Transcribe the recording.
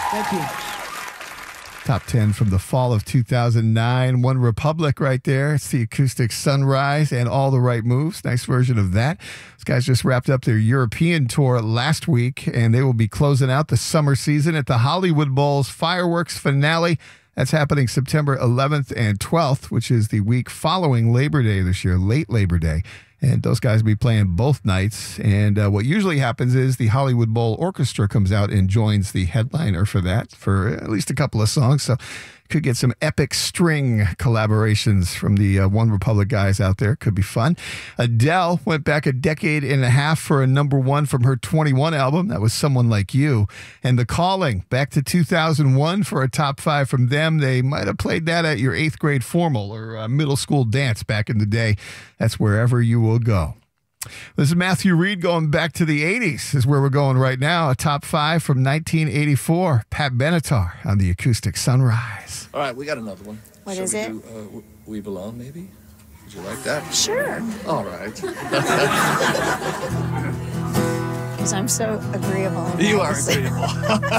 Thank you. Top 10 from the fall of 2009. One Republic right there. It's the Acoustic Sunrise and All the Right Moves. Nice version of that. These guys just wrapped up their European tour last week, and they will be closing out the summer season at the Hollywood Bowl's fireworks finale. That's happening September 11th and 12th, which is the week following Labor Day this year, late Labor Day. And those guys will be playing both nights. And what usually happens is the Hollywood Bowl Orchestra comes out and joins the headliner for that, for at least a couple of songs. So could get some epic string collaborations from the One Republic guys out there. Could be fun. Adele went back a decade and a half for a #1 from her 21 album. That was Someone Like You. And The Calling, back to 2001 for a top 5 from them. They might have played that at your 8th grade formal or middle school dance back in the day. That's Wherever You Will Go. This is Matthew Reed going back to the 80s is where we're going right now. A top 5 from 1984. Pat Benatar on the Acoustic Sunrise. All right, we got another one. What is it? We Belong, maybe? Would you like that? Sure. All right. Because I'm so agreeable. You are agreeable.